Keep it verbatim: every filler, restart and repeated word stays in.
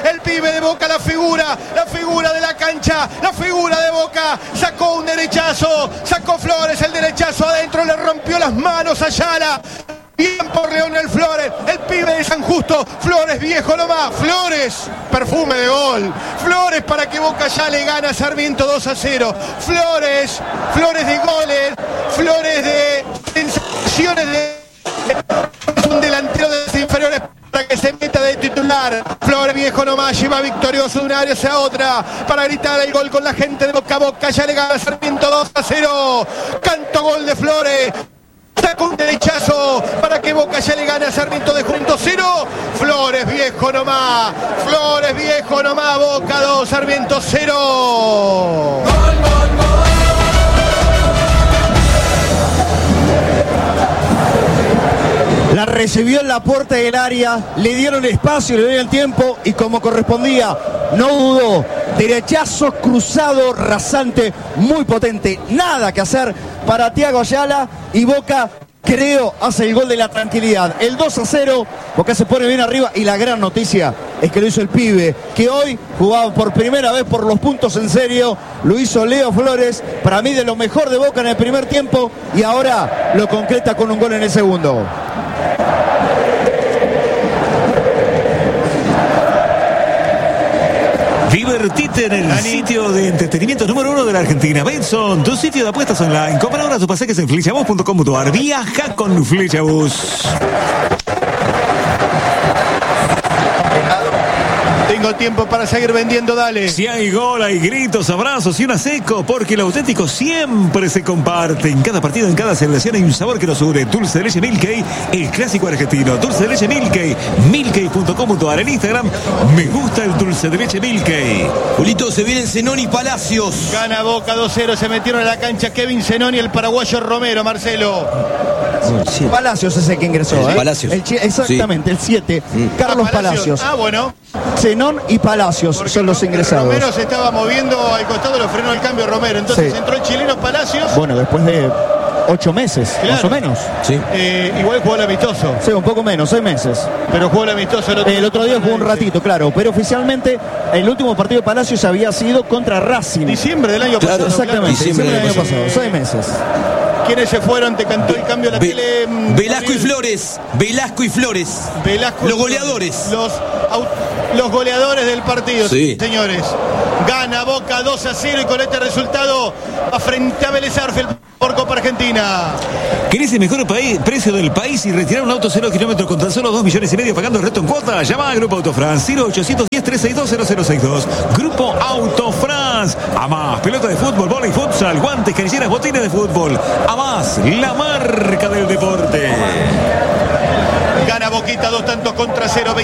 El pibe de Boca, la figura, la figura de la cancha, la figura de Boca. Sacó un derechazo, sacó Flores, el derechazo adentro, le rompió las manos a Ayala. Bien por Leonel Flores, el pibe de San Justo. Flores viejo nomás, Flores, perfume de gol. Flores para que Boca ya le gana a Sarmiento dos a cero. Flores, Flores de goles, Flores de sensaciones de un delantero de las inferiores para que se meta de titular. Flores viejo nomás, lleva victorioso de una área hacia otra para gritar el gol con la gente de Boca. Boca ya le gana a Sarmiento dos a cero. Canto gol de Flores. Saca un derechazo para que Boca ya le gane a Sarmiento de Juventud cero. Flores viejo nomás. Flores viejo nomás. Boca dos, Sarmiento cero. Gol, gol, gol. La recibió en la puerta del área, le dieron espacio, le dieron tiempo y como correspondía, no dudó. Derechazo cruzado, rasante, muy potente. Nada que hacer para Thiago Ayala y Boca, creo, hace el gol de la tranquilidad. El dos a cero, Boca se pone bien arriba y la gran noticia es que lo hizo el pibe, que hoy jugaba por primera vez por los puntos en serio. Lo hizo Leo Flores, para mí de lo mejor de Boca en el primer tiempo y ahora lo concreta con un gol en el segundo. Divertite en el Dani. Sitio de entretenimiento número uno de la Argentina. Benson, tu sitio de apuestas online. Compra ahora tus pasajes en flechabus punto com punto ar. Viaja con Flechabus. Tengo tiempo para seguir vendiendo, dale. Si hay gol, hay gritos, abrazos y una seco, porque el auténtico siempre se comparte. En cada partido, en cada celebración hay un sabor que nos une. Dulce de leche Milkey, el clásico argentino. Dulce de leche Milkey, milkey punto com punto ar. En Instagram, me gusta el dulce de leche Milkey. Julito, se vienen Zenón y Palacios. Gana Boca dos cero, se metieron a la cancha Kevin Zenón y el paraguayo Romero, Marcelo. Sí. Palacios es el que ingresó, el ¿eh? Palacios. El, exactamente, sí. El siete. Mm. Carlos ah, Palacios. Palacios. Ah, bueno. Zenón y Palacios porque son los ingresados. Romero se estaba moviendo al costado, lo frenó el cambio Romero. Entonces sí. Entró el chileno Palacios. Bueno, después de ocho meses, claro. Más o menos. Sí. Eh, igual jugó el amistoso. Sí, un poco menos, seis meses. Pero jugó el amistoso el otro, el otro día. Jugó un ratito, claro. Pero oficialmente el último partido de Palacios había sido contra Racing. Diciembre del año claro, pasado. Exactamente, claro. diciembre del año pasado, seis meses. ¿Quiénes se fueron? Te cantó el cambio a la Ve tele. Velasco y Flores. Velasco y Flores. Velasco los goleadores. Los, los goleadores del partido, sí. Señores. Gana Boca dos a cero y con este resultado va frente a Vélez Arfield por Copa Argentina. ¿Querés el mejor país, precio del país y retirar un auto cero kilómetros con tan solo dos millones y medio pagando el resto en cuota? Llama a Grupo Autofrance cero ochocientos diez, trescientos sesenta y dos, cero cero sesenta y dos. Grupo Autofrance. A más, pelota de fútbol, bola y futsal, guantes, canilleras, botines de fútbol. A más, la marca del deporte. Gana Boquita dos tantos contra cero.